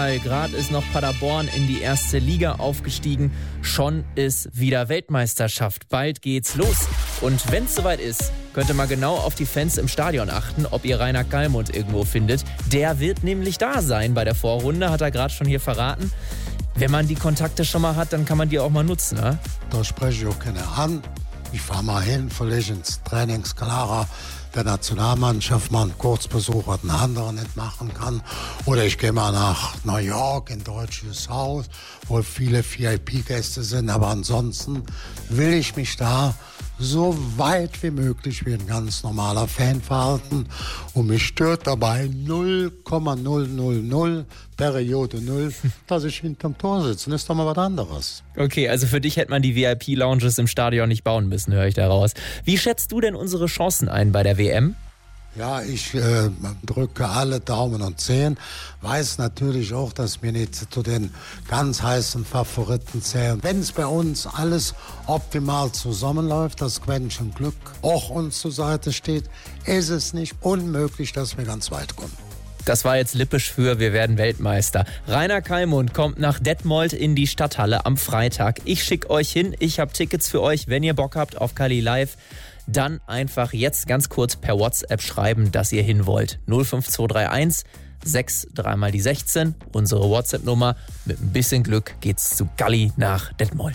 Gerade ist noch Paderborn in die erste Liga aufgestiegen. Schon ist wieder Weltmeisterschaft. Bald geht's los. Und wenn es soweit ist, könnt ihr mal genau auf die Fans im Stadion achten, ob ihr Rainer Kallmund irgendwo findet. Der wird nämlich da sein bei der Vorrunde, hat er gerade schon hier verraten. Wenn man die Kontakte schon mal hat, dann kann man die auch mal nutzen, ne? Da spreche ich auch keine an. Ich fahre mal hin, vielleicht ins Trainingslager der Nationalmannschaft, mal einen Kurzbesuch, was ein anderer nicht machen kann. Oder ich gehe mal nach New York in Deutsches Haus, wo viele VIP-Gäste sind. Aber ansonsten will ich mich da so weit wie möglich wie ein ganz normaler Fan verhalten. Und mich stört dabei 0,000 Periode 0, dass ich hinterm Tor sitze. Das ist doch mal was anderes. Okay, also für dich hätte man die VIP-Lounges im Stadion nicht bauen müssen, höre ich daraus. Wie schätzt du denn unsere Chancen ein bei der WM? Ja, ich drücke alle Daumen und Zehen. Weiß natürlich auch, dass wir nicht zu den ganz heißen Favoriten zählen. Wenn es bei uns alles optimal zusammenläuft, das Quäntchen Glück auch uns zur Seite steht, ist es nicht unmöglich, dass wir ganz weit kommen. Das war jetzt lippisch für wir werden Weltmeister. Rainer Kallmund kommt nach Detmold in die Stadthalle am Freitag. Ich schicke euch hin, ich habe Tickets für euch. Wenn ihr Bock habt auf Kalli Live, dann einfach jetzt ganz kurz per WhatsApp schreiben, dass ihr hin wollt. 05231 63 mal die 16, unsere WhatsApp-Nummer. Mit ein bisschen Glück geht's zu Kalli nach Detmold.